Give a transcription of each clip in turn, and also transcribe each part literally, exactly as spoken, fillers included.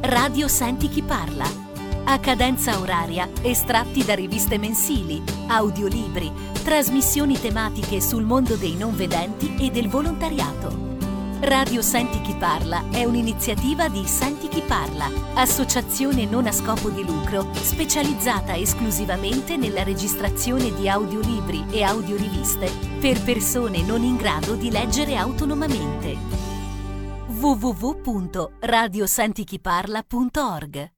Radio Senti Chi Parla. A cadenza oraria, estratti da riviste mensili, audiolibri, trasmissioni tematiche sul mondo dei non vedenti e del volontariato. Radio Senti Chi Parla è un'iniziativa di Senti Chi Parla, associazione non a scopo di lucro specializzata esclusivamente nella registrazione di audiolibri e audioriviste per persone non in grado di leggere autonomamente. w w w punto radio senti chi parla punto org.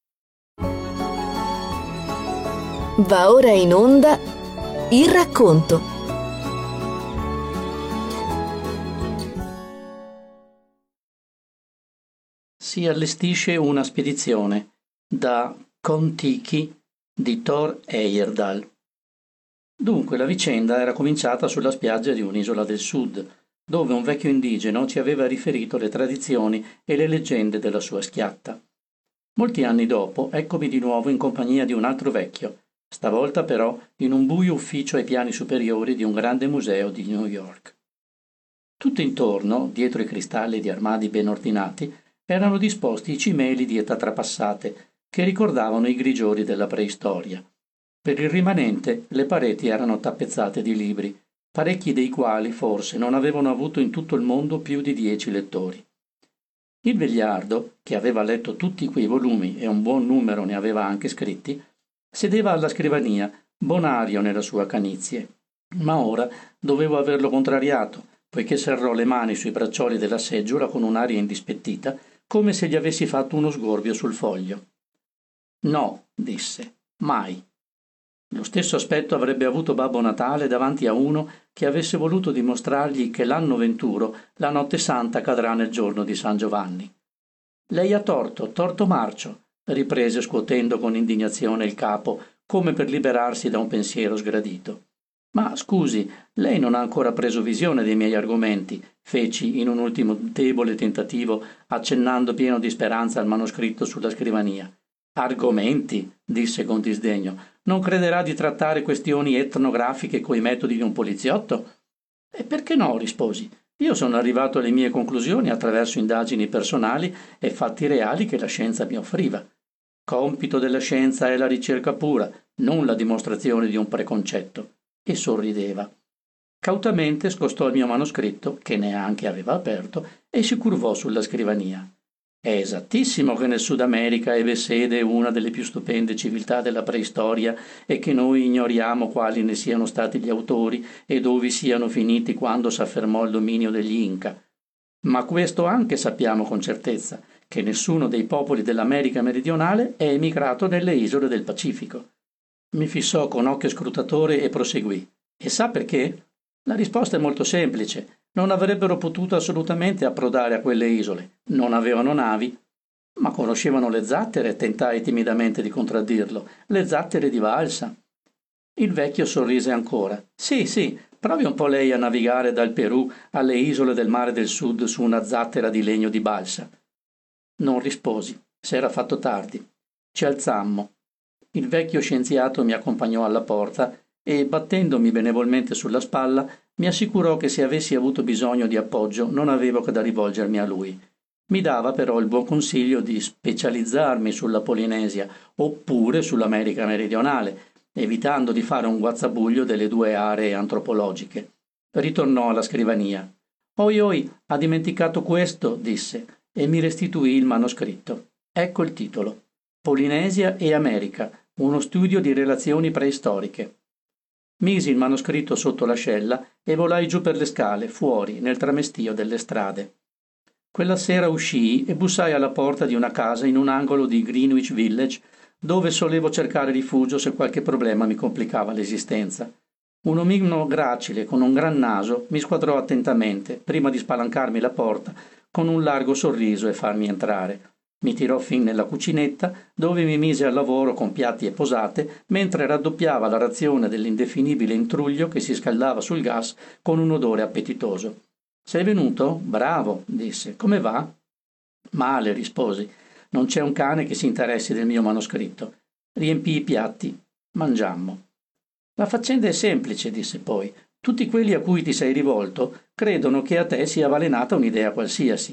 Va ora in onda Il racconto. Si allestisce una spedizione da Kon-Tiki di Thor Heyerdahl. Dunque la vicenda era cominciata sulla spiaggia di un'isola del sud, dove un vecchio indigeno ci aveva riferito le tradizioni e le leggende della sua schiatta. Molti anni dopo, eccomi di nuovo in compagnia di un altro vecchio, stavolta però in un buio ufficio ai piani superiori di un grande museo di New York. Tutto intorno, dietro i cristalli di armadi ben ordinati, erano disposti i cimeli di età trapassate, che ricordavano i grigiori della preistoria. Per il rimanente, le pareti erano tappezzate di libri, parecchi dei quali forse non avevano avuto in tutto il mondo più di dieci lettori. Il vegliardo, che aveva letto tutti quei volumi e un buon numero ne aveva anche scritti, sedeva alla scrivania, bonario nella sua canizie. Ma ora dovevo averlo contrariato, poiché serrò le mani sui braccioli della seggiola con un'aria indispettita, come se gli avessi fatto uno sgorbio sul foglio. «No», disse, «mai». Lo stesso aspetto avrebbe avuto Babbo Natale davanti a uno che avesse voluto dimostrargli che l'anno venturo la notte santa cadrà nel giorno di San Giovanni. «Lei ha torto, torto marcio», riprese scuotendo con indignazione il capo, come per liberarsi da un pensiero sgradito. «Ma scusi, lei non ha ancora preso visione dei miei argomenti», feci in un ultimo debole tentativo, accennando pieno di speranza al manoscritto sulla scrivania. «Argomenti?» disse con disdegno. «Non crederà di trattare questioni etnografiche coi metodi di un poliziotto?» «E perché no?» risposi. «Io sono arrivato alle mie conclusioni attraverso indagini personali e fatti reali che la scienza mi offriva. Compito della scienza è la ricerca pura, non la dimostrazione di un preconcetto». E sorrideva. Cautamente scostò il mio manoscritto, che neanche aveva aperto, e si curvò sulla scrivania. «È esattissimo che nel Sud America ebbe sede una delle più stupende civiltà della preistoria e che noi ignoriamo quali ne siano stati gli autori e dove siano finiti quando s'affermò il dominio degli Inca. Ma questo anche sappiamo con certezza, che nessuno dei popoli dell'America meridionale è emigrato nelle isole del Pacifico». Mi fissò con occhio scrutatore e proseguì. «E sa perché? La risposta è molto semplice. Non avrebbero potuto assolutamente approdare a quelle isole. Non avevano navi». «Ma conoscevano le zattere», tentai timidamente di contraddirlo. «Le zattere di balsa». Il vecchio sorrise ancora. «Sì, sì, provi un po' lei a navigare dal Perù alle isole del mare del sud su una zattera di legno di balsa». Non risposi. S'era fatto tardi. Ci alzammo. Il vecchio scienziato mi accompagnò alla porta e, battendomi benevolmente sulla spalla, mi assicurò che se avessi avuto bisogno di appoggio non avevo che da rivolgermi a lui. Mi dava però il buon consiglio di specializzarmi sulla Polinesia oppure sull'America meridionale, evitando di fare un guazzabuglio delle due aree antropologiche. Ritornò alla scrivania. «Oi oi, ha dimenticato questo», disse, e mi restituì il manoscritto. Ecco il titolo. Polinesia e America, uno studio di relazioni preistoriche. Misi il manoscritto sotto l'ascella e volai giù per le scale, fuori, nel tramestio delle strade. Quella sera uscii e bussai alla porta di una casa in un angolo di Greenwich Village, dove solevo cercare rifugio se qualche problema mi complicava l'esistenza. Un omino gracile con un gran naso mi squadrò attentamente, prima di spalancarmi la porta, con un largo sorriso e farmi entrare. Mi tirò fin nella cucinetta, dove mi mise al lavoro con piatti e posate, mentre raddoppiava la razione dell'indefinibile intruglio che si scaldava sul gas con un odore appetitoso. «Sei venuto? Bravo», disse. «Come va?» «Male», risposi. «Non c'è un cane che si interessi del mio manoscritto». Riempii i piatti. Mangiammo. «La faccenda è semplice», disse poi. «Tutti quelli a cui ti sei rivolto credono che a te sia avvelenata un'idea qualsiasi.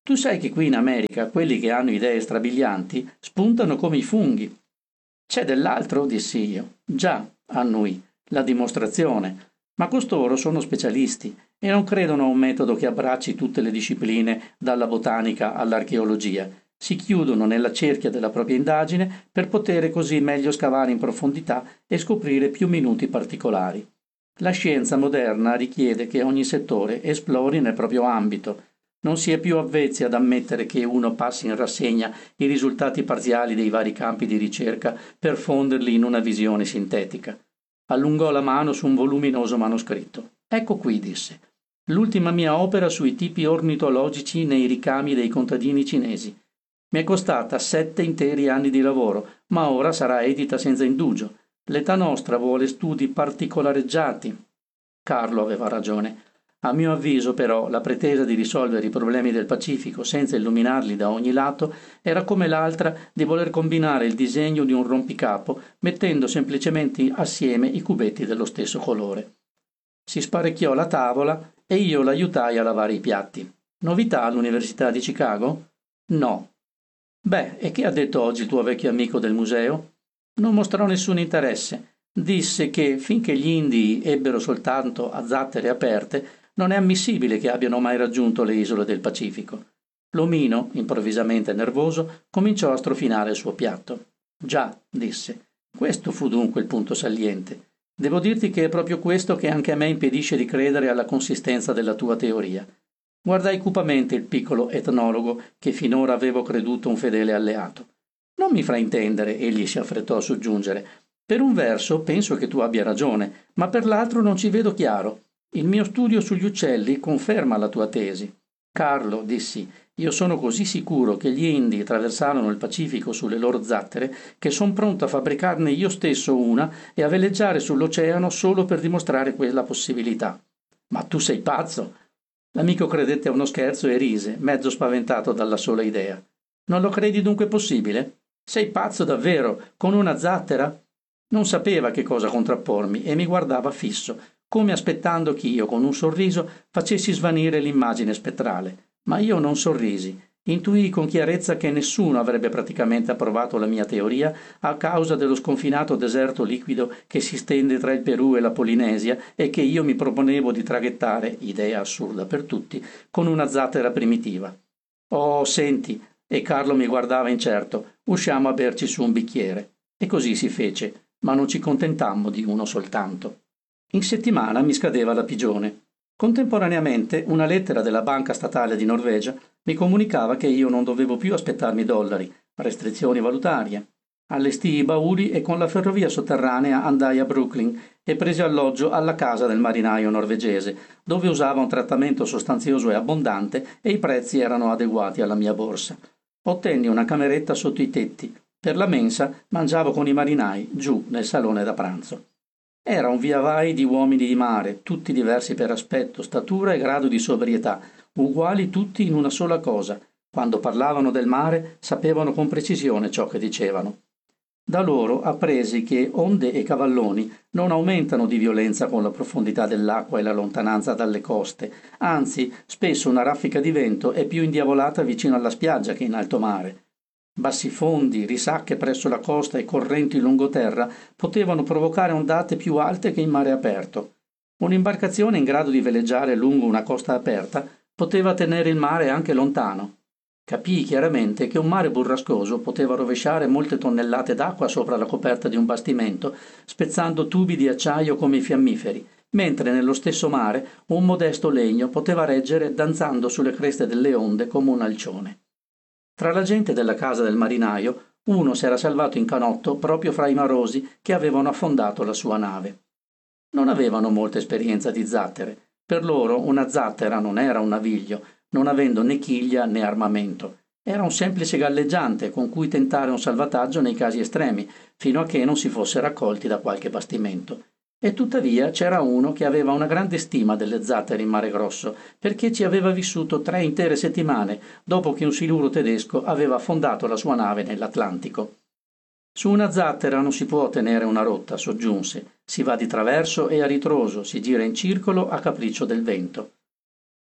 Tu sai che qui in America quelli che hanno idee strabilianti spuntano come i funghi. C'è dell'altro, dissi io. Già, annui, la dimostrazione. Ma costoro sono specialisti e non credono a un metodo che abbracci tutte le discipline, dalla botanica all'archeologia. Si chiudono nella cerchia della propria indagine per poter così meglio scavare in profondità e scoprire più minuti particolari. La scienza moderna richiede che ogni settore esplori nel proprio ambito. Non si è più avvezzi ad ammettere che uno passi in rassegna i risultati parziali dei vari campi di ricerca per fonderli in una visione sintetica. Allungò la mano su un voluminoso manoscritto. Ecco qui, disse, l'ultima mia opera sui tipi ornitologici nei ricami dei contadini cinesi. Mi è costata sette interi anni di lavoro, ma ora sarà edita senza indugio. L'età nostra vuole studi particolareggiati. Carlo aveva ragione. A mio avviso, però, la pretesa di risolvere i problemi del Pacifico senza illuminarli da ogni lato era come l'altra di voler combinare il disegno di un rompicapo mettendo semplicemente assieme i cubetti dello stesso colore. Si sparecchiò la tavola e io l'aiutai a lavare i piatti. Novità all'Università di Chicago? No. Beh, e che ha detto oggi il tuo vecchio amico del museo? Non mostrò nessun interesse. Disse che, finché gli indii ebbero soltanto a zattere aperte, non è ammissibile che abbiano mai raggiunto le isole del Pacifico. L'omino, improvvisamente nervoso, cominciò a strofinare il suo piatto. Già, disse, questo fu dunque il punto saliente. Devo dirti che è proprio questo che anche a me impedisce di credere alla consistenza della tua teoria. Guardai cupamente il piccolo etnologo che finora avevo creduto un fedele alleato. Non mi fraintendere, egli si affrettò a soggiungere. Per un verso penso che tu abbia ragione, ma per l'altro non ci vedo chiaro. Il mio studio sugli uccelli conferma la tua tesi. Carlo, dissi, io sono così sicuro che gli Indi attraversarono il Pacifico sulle loro zattere che son pronto a fabbricarne io stesso una e a veleggiare sull'oceano solo per dimostrare quella possibilità. Ma tu sei pazzo! L'amico credette a uno scherzo e rise, mezzo spaventato dalla sola idea. Non lo credi dunque possibile? Sei pazzo davvero, con una zattera? Non sapeva che cosa contrappormi e mi guardava fisso, come aspettando che io, con un sorriso, facessi svanire l'immagine spettrale. Ma io non sorrisi. Intuii con chiarezza che nessuno avrebbe praticamente approvato la mia teoria a causa dello sconfinato deserto liquido che si stende tra il Perù e la Polinesia e che io mi proponevo di traghettare, idea assurda per tutti, con una zattera primitiva. Oh, senti, e Carlo mi guardava incerto, usciamo a berci su un bicchiere. E così si fece, ma non ci contentammo di uno soltanto. In settimana mi scadeva la pigione. Contemporaneamente una lettera della Banca Statale di Norvegia mi comunicava che io non dovevo più aspettarmi dollari, restrizioni valutarie. Allestii i bauli e con la ferrovia sotterranea andai a Brooklyn e presi alloggio alla casa del marinaio norvegese, dove usava un trattamento sostanzioso e abbondante e i prezzi erano adeguati alla mia borsa. Ottenni una cameretta sotto i tetti. Per la mensa mangiavo con i marinai, giù nel salone da pranzo. Era un viavai di uomini di mare, tutti diversi per aspetto, statura e grado di sobrietà, uguali tutti in una sola cosa. Quando parlavano del mare sapevano con precisione ciò che dicevano. Da loro appresi che onde e cavalloni non aumentano di violenza con la profondità dell'acqua e la lontananza dalle coste, anzi spesso una raffica di vento è più indiavolata vicino alla spiaggia che in alto mare. Bassifondi, risacche presso la costa e correnti lungoterra potevano provocare ondate più alte che in mare aperto. Un'imbarcazione in grado di veleggiare lungo una costa aperta poteva tenere il mare anche lontano. Capii chiaramente che un mare burrascoso poteva rovesciare molte tonnellate d'acqua sopra la coperta di un bastimento, spezzando tubi di acciaio come i fiammiferi, mentre nello stesso mare un modesto legno poteva reggere danzando sulle creste delle onde come un alcione. Tra la gente della casa del marinaio, uno s'era salvato in canotto proprio fra i marosi che avevano affondato la sua nave. Non avevano molta esperienza di zattere. Per loro una zattera non era un naviglio, non avendo né chiglia né armamento. Era un semplice galleggiante con cui tentare un salvataggio nei casi estremi, fino a che non si fosse raccolti da qualche bastimento. E tuttavia c'era uno che aveva una grande stima delle zattere in mare grosso, perché ci aveva vissuto tre intere settimane dopo che un siluro tedesco aveva affondato la sua nave nell'Atlantico. Su una zattera non si può tenere una rotta, soggiunse. Si va di traverso e a ritroso, si gira in circolo a capriccio del vento.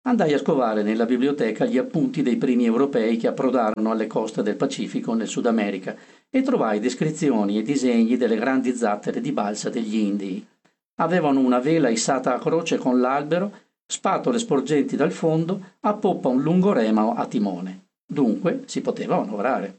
Andai a scovare nella biblioteca gli appunti dei primi europei che approdarono alle coste del Pacifico nel Sud America e trovai descrizioni e disegni delle grandi zattere di balsa degli Indii. Avevano una vela issata a croce con l'albero, spatole sporgenti dal fondo, a poppa un lungo remo a timone. Dunque si poteva manovrare.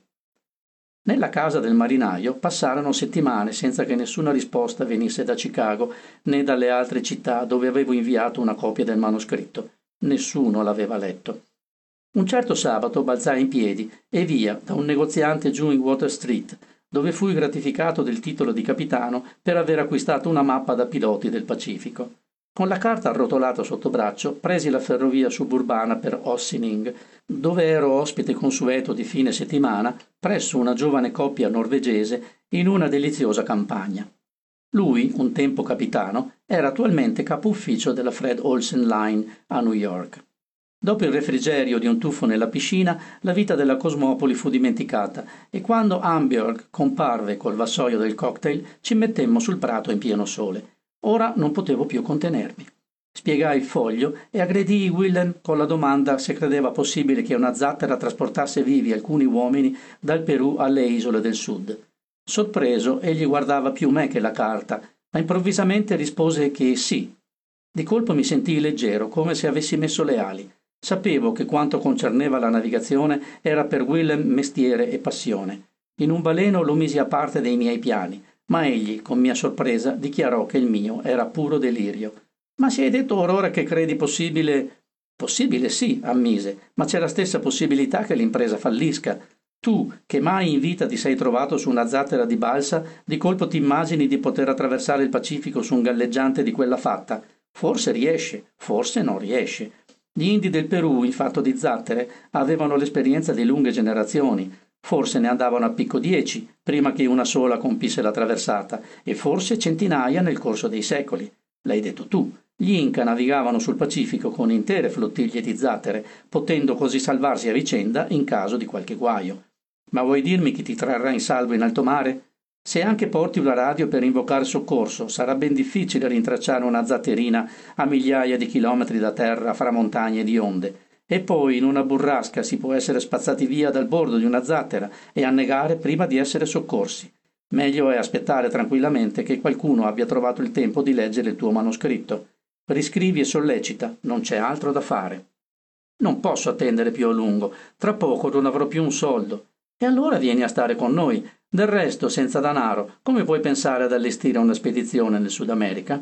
Nella casa del marinaio passarono settimane senza che nessuna risposta venisse da Chicago né dalle altre città dove avevo inviato una copia del manoscritto. Nessuno l'aveva letto. Un certo sabato balzai in piedi e via da un negoziante giù in Water Street, dove fui gratificato del titolo di capitano per aver acquistato una mappa da piloti del Pacifico. Con la carta arrotolata sotto braccio presi la ferrovia suburbana per Ossining, dove ero ospite consueto di fine settimana presso una giovane coppia norvegese in una deliziosa campagna. Lui, un tempo capitano, era attualmente capo ufficio della Fred Olsen Line a New York. Dopo il refrigerio di un tuffo nella piscina, la vita della Cosmopoli fu dimenticata e quando Amberg comparve col vassoio del cocktail ci mettemmo sul prato in pieno sole. Ora non potevo più contenermi. Spiegai il foglio e aggredii Willem con la domanda se credeva possibile che una zattera trasportasse vivi alcuni uomini dal Perù alle isole del sud. Sorpreso, egli guardava più me che la carta, ma improvvisamente rispose che sì. Di colpo mi sentii leggero, come se avessi messo le ali. Sapevo che quanto concerneva la navigazione era per Willem mestiere e passione. In un baleno lo misi a parte dei miei piani, ma egli, con mia sorpresa, dichiarò che il mio era puro delirio. «Ma si hai detto orora che credi possibile...» «Possibile sì», ammise, «ma c'è la stessa possibilità che l'impresa fallisca. Tu, che mai in vita ti sei trovato su una zattera di balsa, di colpo ti immagini di poter attraversare il Pacifico su un galleggiante di quella fatta? Forse riesce, forse non riesce. Gli indi del Perù, in fatto di zattere, avevano l'esperienza di lunghe generazioni. Forse ne andavano a picco dieci, prima che una sola compisse la traversata, e forse centinaia nel corso dei secoli. L'hai detto tu. Gli Inca navigavano sul Pacifico con intere flottiglie di zattere, potendo così salvarsi a vicenda in caso di qualche guaio. Ma vuoi dirmi chi ti trarrà in salvo in alto mare? Se anche porti una radio per invocare soccorso, sarà ben difficile rintracciare una zatterina a migliaia di chilometri da terra fra montagne di onde. E poi in una burrasca si può essere spazzati via dal bordo di una zattera e annegare prima di essere soccorsi. Meglio è aspettare tranquillamente che qualcuno abbia trovato il tempo di leggere il tuo manoscritto. Riscrivi e sollecita, non c'è altro da fare. Non posso attendere più a lungo, tra poco non avrò più un soldo. E allora vieni a stare con noi. Del resto, senza danaro, come puoi pensare ad allestire una spedizione nel Sud America?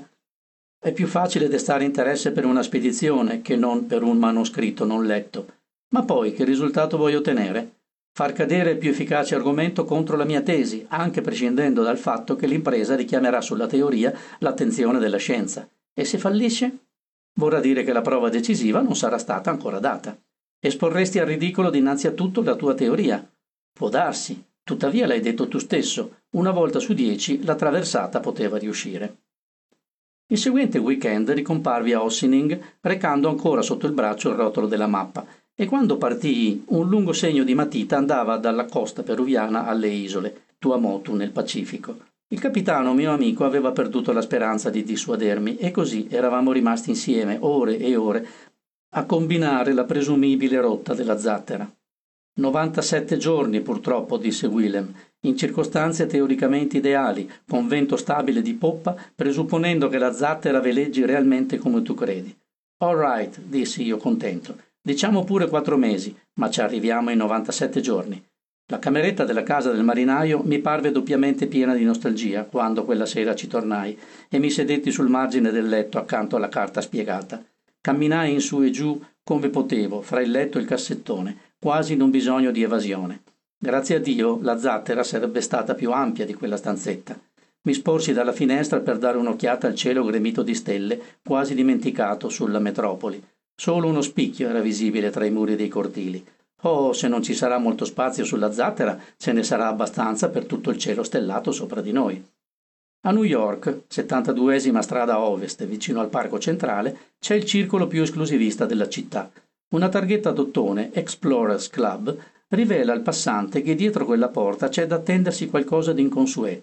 È più facile destare interesse per una spedizione che non per un manoscritto non letto. Ma poi che risultato vuoi ottenere? Far cadere il più efficace argomento contro la mia tesi, anche prescindendo dal fatto che l'impresa richiamerà sulla teoria l'attenzione della scienza. E se fallisce? Vorrà dire che la prova decisiva non sarà stata ancora data. Esporresti al ridicolo dinanzi a tutto la tua teoria. Può darsi, tuttavia l'hai detto tu stesso, una volta su dieci la traversata poteva riuscire. Il seguente weekend ricomparvi a Ossining recando ancora sotto il braccio il rotolo della mappa e quando partii un lungo segno di matita andava dalla costa peruviana alle isole, Tuamotu nel Pacifico. Il capitano, mio amico, aveva perduto la speranza di dissuadermi e così eravamo rimasti insieme ore e ore a combinare la presumibile rotta della zattera. novantasette giorni purtroppo, disse Willem, in circostanze teoricamente ideali, con vento stabile di poppa, presupponendo che la zattera veleggi realmente come tu credi. All right, dissi io contento. Diciamo pure quattro mesi, ma ci arriviamo in novantasette giorni. La cameretta della casa del marinaio mi parve doppiamente piena di nostalgia quando quella sera ci tornai e mi sedetti sul margine del letto accanto alla carta spiegata. Camminai in su e giù come potevo, fra il letto e il cassettone, quasi in un bisogno di evasione. Grazie a Dio la zattera sarebbe stata più ampia di quella stanzetta. Mi sporsi dalla finestra per dare un'occhiata al cielo gremito di stelle, quasi dimenticato sulla metropoli. Solo uno spicchio era visibile tra i muri dei cortili. Oh, se non ci sarà molto spazio sulla zattera, ce ne sarà abbastanza per tutto il cielo stellato sopra di noi. A New York, settantaduesima strada a ovest, vicino al parco centrale, c'è il circolo più esclusivista della città. Una targhetta d'ottone, Explorers Club, rivela al passante che dietro quella porta c'è da attendersi qualcosa di inconsueto.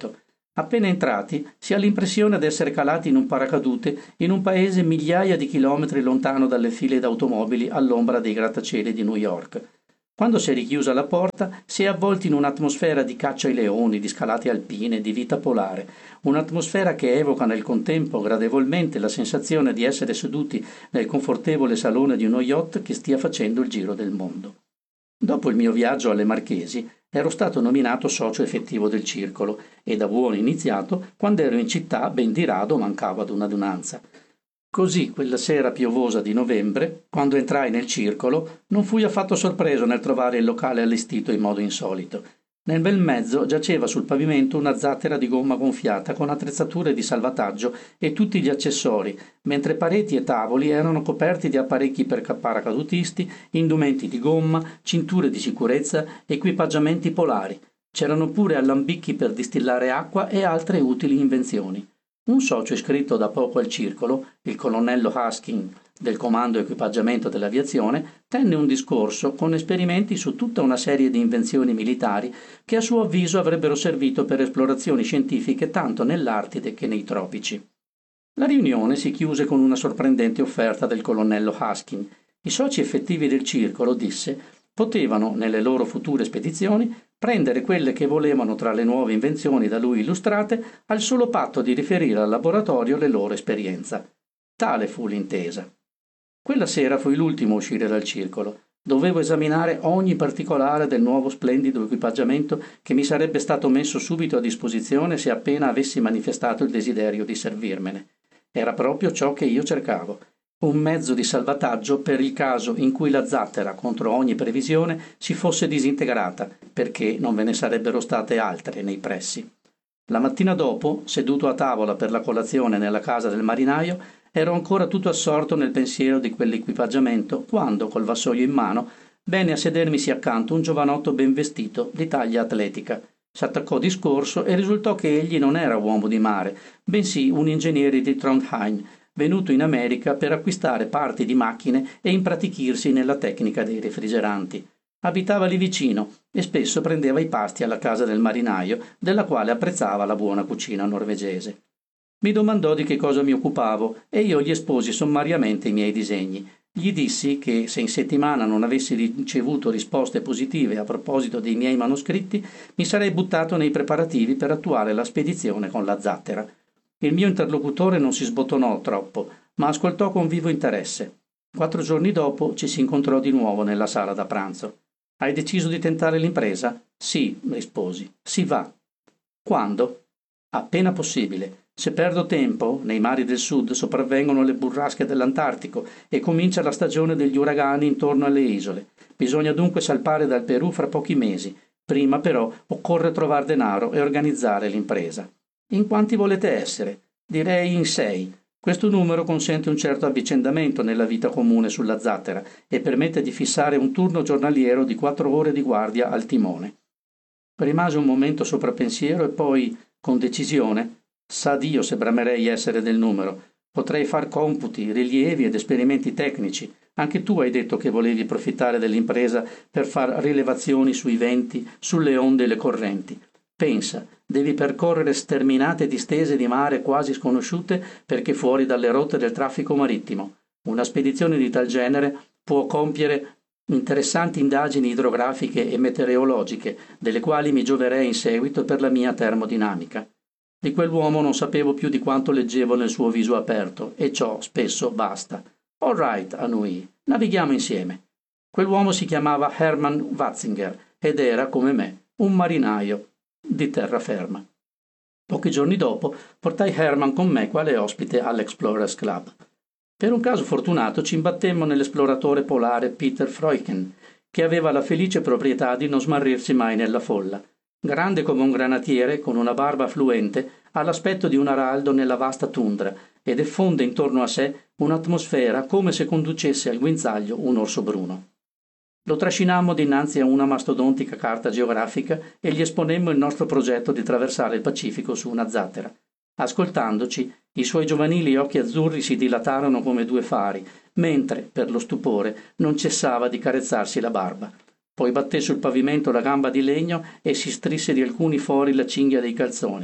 Appena entrati, si ha l'impressione di essere calati in un paracadute in un paese migliaia di chilometri lontano dalle file d'automobili all'ombra dei grattacieli di New York. Quando si è richiusa la porta, si è avvolti in un'atmosfera di caccia ai leoni, di scalate alpine, di vita polare, un'atmosfera che evoca nel contempo gradevolmente la sensazione di essere seduti nel confortevole salone di uno yacht che stia facendo il giro del mondo. Dopo il mio viaggio alle Marchesi, ero stato nominato socio effettivo del circolo e da buon iniziato, quando ero in città, ben di rado mancavo ad un'adunanza. Così, quella sera piovosa di novembre, quando entrai nel circolo, non fui affatto sorpreso nel trovare il locale allestito in modo insolito. Nel bel mezzo giaceva sul pavimento una zattera di gomma gonfiata con attrezzature di salvataggio e tutti gli accessori, mentre pareti e tavoli erano coperti di apparecchi per paracadutisti, indumenti di gomma, cinture di sicurezza, equipaggiamenti polari. C'erano pure allambicchi per distillare acqua e altre utili invenzioni. Un socio iscritto da poco al circolo, il colonnello Husking del comando equipaggiamento dell'aviazione, tenne un discorso con esperimenti su tutta una serie di invenzioni militari che a suo avviso avrebbero servito per esplorazioni scientifiche tanto nell'Artide che nei tropici. La riunione si chiuse con una sorprendente offerta del colonnello Husking. I soci effettivi del circolo, disse, potevano, nelle loro future spedizioni, prendere quelle che volevano tra le nuove invenzioni da lui illustrate al solo patto di riferire al laboratorio le loro esperienze. Tale fu l'intesa. Quella sera fui l'ultimo a uscire dal circolo. Dovevo esaminare ogni particolare del nuovo splendido equipaggiamento che mi sarebbe stato messo subito a disposizione se appena avessi manifestato il desiderio di servirmene. Era proprio ciò che io cercavo. Un mezzo di salvataggio per il caso in cui la zattera, contro ogni previsione, si fosse disintegrata, perché non ve ne sarebbero state altre nei pressi. La mattina dopo, seduto a tavola per la colazione nella casa del marinaio, ero ancora tutto assorto nel pensiero di quell'equipaggiamento, quando, col vassoio in mano, venne a sedermisi accanto un giovanotto ben vestito, di taglia atletica. S'attaccò discorso e risultò che egli non era uomo di mare, bensì un ingegnere di Trondheim, venuto in America per acquistare parti di macchine e impratichirsi nella tecnica dei refrigeranti. Abitava lì vicino e spesso prendeva i pasti alla casa del marinaio, della quale apprezzava la buona cucina norvegese. Mi domandò di che cosa mi occupavo e io gli esposi sommariamente i miei disegni. Gli dissi che se in settimana non avessi ricevuto risposte positive a proposito dei miei manoscritti, mi sarei buttato nei preparativi per attuare la spedizione con la zattera. Il mio interlocutore non si sbottonò troppo, ma ascoltò con vivo interesse. Quattro giorni dopo ci si incontrò di nuovo nella sala da pranzo. «Hai deciso di tentare l'impresa?» «Sì», risposi. «Si va». «Quando?» «Appena possibile. Se perdo tempo, nei mari del sud sopravvengono le burrasche dell'Antartico e comincia la stagione degli uragani intorno alle isole. Bisogna dunque salpare dal Perù fra pochi mesi. Prima, però, occorre trovare denaro e organizzare l'impresa». «In quanti volete essere?» «Direi in sei. Questo numero consente un certo avvicendamento nella vita comune sulla zattera e permette di fissare un turno giornaliero di quattro ore di guardia al timone». Rimase un momento sopra pensiero e poi, con decisione, «Sa Dio se bramerei essere del numero. Potrei far computi, rilievi ed esperimenti tecnici. Anche tu hai detto che volevi approfittare dell'impresa per far rilevazioni sui venti, sulle onde e le correnti. Pensa, devi percorrere sterminate distese di mare quasi sconosciute perché fuori dalle rotte del traffico marittimo. Una spedizione di tal genere può compiere interessanti indagini idrografiche e meteorologiche, delle quali mi gioverei in seguito per la mia termodinamica». Di quell'uomo non sapevo più di quanto leggevo nel suo viso aperto, e ciò spesso basta. «All right», annui, «navighiamo insieme». Quell'uomo si chiamava Hermann Watzinger ed era, come me, un marinaio di terraferma. Pochi giorni dopo portai Hermann con me quale ospite all'Explorers Club. Per un caso fortunato ci imbattemmo nell'esploratore polare Peter Freuchen, che aveva la felice proprietà di non smarrirsi mai nella folla. Grande come un granatiere, con una barba fluente, ha l'aspetto di un araldo nella vasta tundra ed effonde intorno a sé un'atmosfera come se conducesse al guinzaglio un orso bruno. Lo trascinammo dinanzi a una mastodontica carta geografica e gli esponemmo il nostro progetto di attraversare il Pacifico su una zattera. Ascoltandoci, i suoi giovanili occhi azzurri si dilatarono come due fari, mentre, per lo stupore, non cessava di carezzarsi la barba. Poi batté sul pavimento la gamba di legno e si strisse di alcuni fori la cinghia dei calzoni.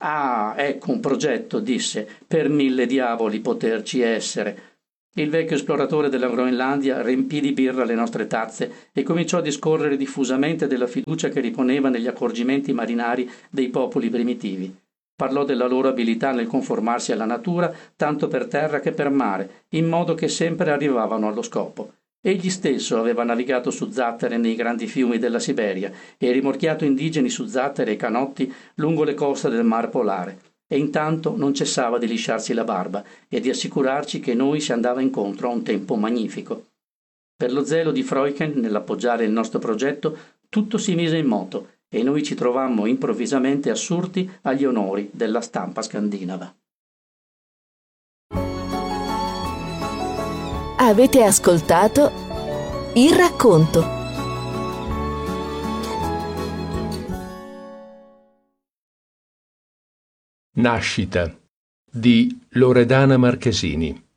Ah, ecco un progetto, disse, per mille diavoli poterci essere. Il vecchio esploratore della Groenlandia riempì di birra le nostre tazze e cominciò a discorrere diffusamente della fiducia che riponeva negli accorgimenti marinari dei popoli primitivi. Parlò della loro abilità nel conformarsi alla natura, tanto per terra che per mare, in modo che sempre arrivavano allo scopo. Egli stesso aveva navigato su zattere nei grandi fiumi della Siberia e rimorchiato indigeni su zattere e canotti lungo le coste del Mar Polare, e intanto non cessava di lisciarsi la barba e di assicurarci che noi si andava incontro a un tempo magnifico. Per lo zelo di Freuchen nell'appoggiare il nostro progetto, tutto si mise in moto e noi ci trovammo improvvisamente assurti agli onori della stampa scandinava. Avete ascoltato Il racconto. Nascita di Loredana Marchesini.